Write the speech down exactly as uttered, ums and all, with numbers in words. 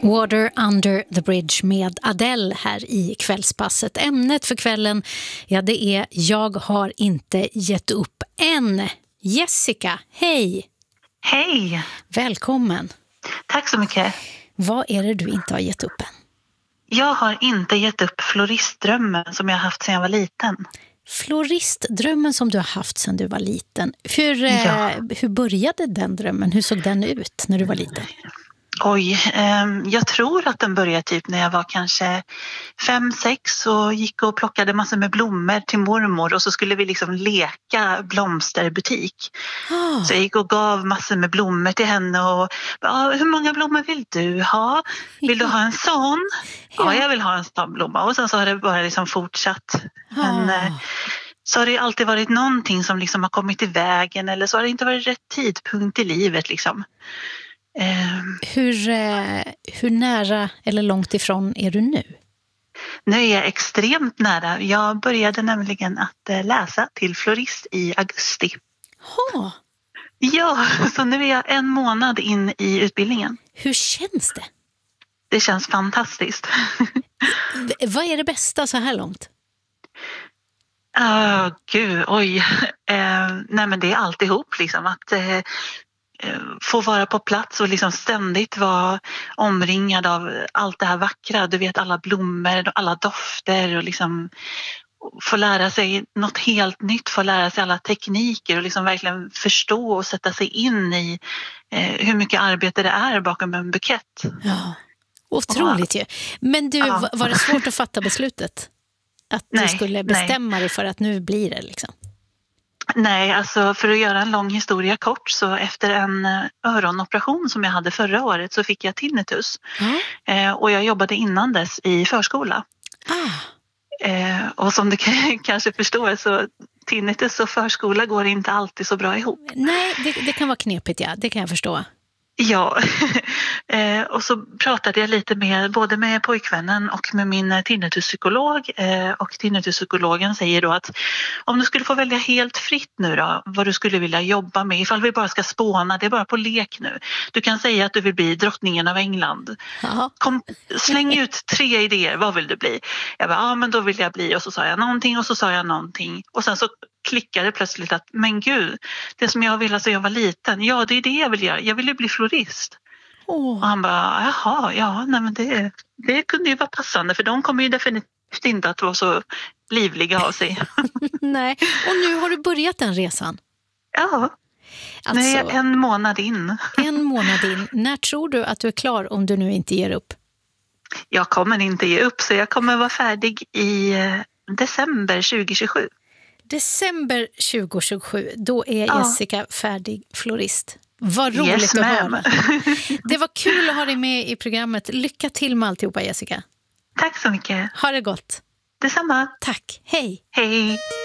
Water Under the Bridge med Adele här i kvällspasset. Ämnet för kvällen, ja det är Jag har inte gett upp än. Jessica, hej! Hej! Välkommen. Tack så mycket. Vad är det du inte har gett upp än? Jag har inte gett upp floristdrömmen som jag har haft sedan jag var liten. Floristdrömmen som du har haft sedan du var liten. Hur, ja. eh, hur började den drömmen? Hur såg den ut när du var liten? Oj, eh, jag tror att den började typ när jag var kanske fem, sex och gick och plockade massor med blommor till mormor och så skulle vi liksom leka blomsterbutik. Oh. Så jag gick och gav massor med blommor till henne och ja, hur många blommor vill du ha? Vill du ha en sån? Ja, ja jag vill ha en sån blomma. Och sen så har det bara liksom fortsatt. Oh. Men, eh, så har det alltid varit någonting som liksom har kommit i vägen eller så har det inte varit rätt tidpunkt i livet liksom. Hur, hur nära eller långt ifrån är du nu? Nu är jag extremt nära. Jag började nämligen att läsa till florist i augusti. Ha. Ja, så nu är jag en månad in i utbildningen. Hur känns det? Det känns fantastiskt. V- vad är det bästa så här långt? Oh, gud, oj. Eh, nej men det är alltihop liksom att... Eh, få vara på plats och liksom ständigt vara omringad av allt det här vackra. Du vet alla blommor och alla dofter och liksom få lära sig något helt nytt, få lära sig alla tekniker och liksom verkligen förstå och sätta sig in i eh, hur mycket arbete det är bakom en bukett. Ja, otroligt ju. Men du, ja. Var det svårt att fatta beslutet? Att nej, du skulle bestämma nej. dig för att nu blir det liksom? Nej, alltså för att göra en lång historia kort så efter en öronoperation som jag hade förra året så fick jag tinnitus. Mm. Eh, och jag jobbade innan dess i förskola. Ah. Eh, och som du k- kanske förstår så tinnitus och förskola går inte alltid så bra ihop. Nej, det, det kan vara knepigt, ja. Det kan jag förstå. Ja, eh, och så pratade jag lite med både med pojkvännen och med min tinnituspsykolog eh, och tinnituspsykologen säger då att om du skulle få välja helt fritt nu då vad du skulle vilja jobba med ifall vi bara ska spåna, det är bara på lek nu. Du kan säga att du vill bli drottningen av England. Kom, släng ut tre idéer, vad vill du bli? Jag bara, ja men då vill jag bli och så sa jag någonting och så sa jag någonting och sen så klickade plötsligt att men gud, det som jag ville sedan jag var liten, ja det är det jag vill göra, jag vill ju bli florist. Oh. Och han bara, jaha, ja nej men det, det kunde ju vara passande för de kommer ju definitivt inte att vara så livliga av sig. Nej, och nu har du börjat den resan. Ja, alltså, nu är jag en månad in. En månad in, när tror du att du är klar om du nu inte ger upp? Jag kommer inte ge upp så jag kommer vara färdig i december tjugohundratjugosju. December tjugohundratjugosju, då är ja. Jessica färdig florist. Vad roligt yes, att höra. Det var kul att ha dig med i programmet. Lycka till med alltihopa, Jessica. Tack så mycket. Ha det gott. Detsamma. Tack. Hej. Hej.